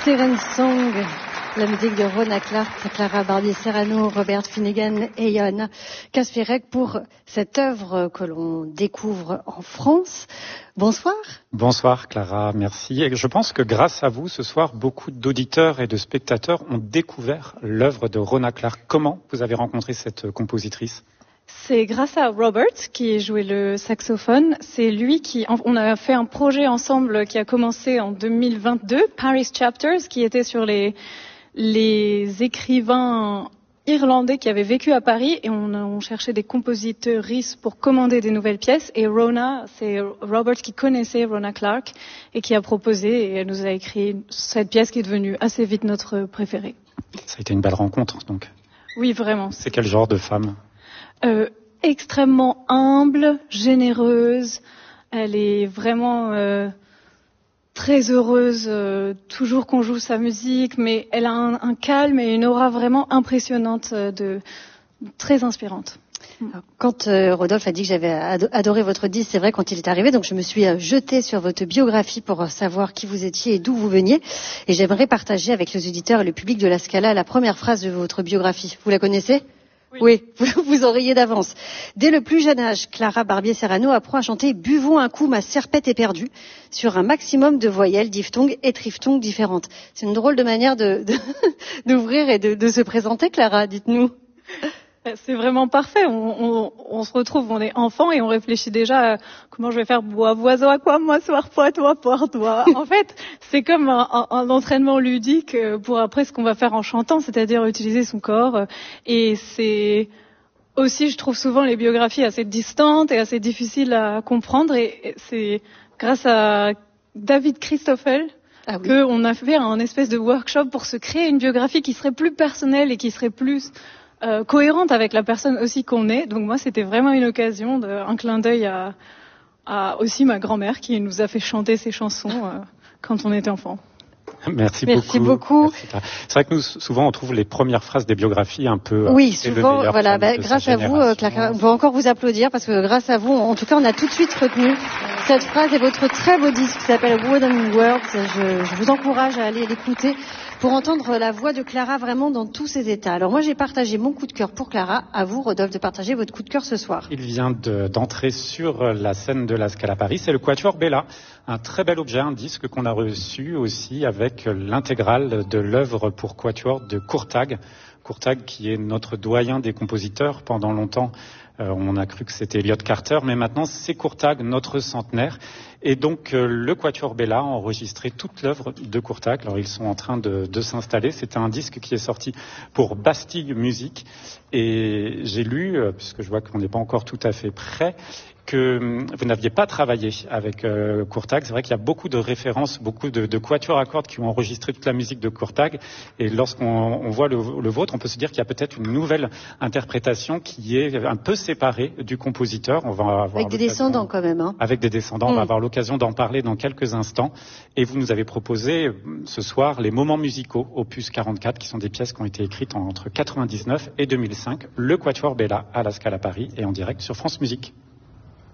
Siren Song, la musique de Rona Clark, Clara Barbier-Serrano, Robert Finnegan et Johanna Kaspierek pour cette œuvre que l'on découvre en France. Bonsoir. Bonsoir Clara, merci. Et je pense que grâce à vous, ce soir, beaucoup d'auditeurs et de spectateurs ont découvert l'œuvre de Rona Clark. Comment vous avez rencontré cette compositrice ? C'est grâce à Robert qui jouait le saxophone. C'est lui on a fait un projet ensemble qui a commencé en 2022, Paris Chapters, qui était sur les écrivains irlandais qui avaient vécu à Paris, et on cherchait des compositeuristes pour commander des nouvelles pièces. Et Rona, c'est Robert qui connaissait Rona Clark et qui a proposé, et elle nous a écrit cette pièce qui est devenue assez vite notre préférée. Ça a été une belle rencontre, donc. Oui, vraiment. C'est quel genre de femme ? Extrêmement humble, généreuse. Elle est vraiment très heureuse, toujours qu'on joue sa musique, mais elle a un calme et une aura vraiment impressionnante, très inspirante. Quand Rodolphe a dit que j'avais adoré votre disque, c'est vrai quand il est arrivé, donc je me suis jetée sur votre biographie pour savoir qui vous étiez et d'où vous veniez. Et j'aimerais partager avec les auditeurs et le public de la Scala la première phrase de votre biographie. Vous la connaissez ? Oui, vous en riez d'avance. Dès le plus jeune âge, Clara Barbier-Serrano apprend à chanter « Buvons un coup, ma serpette est perdue » sur un maximum de voyelles, diphtongues et triphtongues différentes. C'est une drôle de manière d'ouvrir et de se présenter, Clara, dites-nous. C'est vraiment parfait. On se retrouve, on est enfant et on réfléchit déjà à comment je vais faire bois, oiseau à quoi, moi, soir, poids, toi, porte, toi. En fait, c'est comme un entraînement ludique pour après ce qu'on va faire en chantant, c'est-à-dire utiliser son corps. Et c'est aussi, je trouve souvent les biographies assez distantes et assez difficiles à comprendre. Et c'est grâce à David Christoffel qu'on a fait un espèce de workshop pour se créer une biographie qui serait plus personnelle et qui serait plus cohérente avec la personne aussi qu'on est. Donc moi, c'était vraiment une occasion, un clin d'œil à aussi ma grand-mère qui nous a fait chanter ses chansons quand on était enfant. Merci beaucoup. C'est vrai que nous, souvent, on trouve les premières phrases des biographies un peu... Oui, souvent, voilà. Grâce à vous, Clara, on peut encore vous applaudir parce que grâce à vous, en tout cas, on a tout de suite retenu cette phrase et votre très beau disque qui s'appelle Wooden Words. Je vous encourage à aller l'écouter pour entendre la voix de Clara vraiment dans tous ses états. Alors moi, j'ai partagé mon coup de cœur pour Clara. À vous, Rodolphe, de partager votre coup de cœur ce soir. Il vient d'entrer sur la scène de la Scala Paris. C'est le Quatuor Bella, un très bel objet, un disque qu'on a reçu aussi avec l'intégrale de l'œuvre pour Quatuor de Courtag. Courtag qui est notre doyen des compositeurs. Pendant longtemps, on a cru que c'était Elliott Carter, mais maintenant c'est Courtag, notre centenaire. Et donc le Quatuor Bella a enregistré toute l'œuvre de Courtag. Alors ils sont en train de s'installer. C'est un disque qui est sorti pour Bastille Musique. Et j'ai lu, puisque je vois qu'on n'est pas encore tout à fait prêt, que vous n'aviez pas travaillé avec Courtag. C'est vrai qu'il y a beaucoup de références, beaucoup de quatuors à cordes qui ont enregistré toute la musique de Courtag. Et lorsqu'on voit le vôtre, on peut se dire qu'il y a peut-être une nouvelle interprétation qui est un peu séparée du compositeur. On va avoir avec des descendants quand même. Avec des descendants, on va avoir l'occasion d'en parler dans quelques instants. Et vous nous avez proposé ce soir les moments musicaux, opus 44, qui sont des pièces qui ont été écrites entre 99 et 2005. Le Quatuor Bella à la Scala Paris et en direct sur France Musique.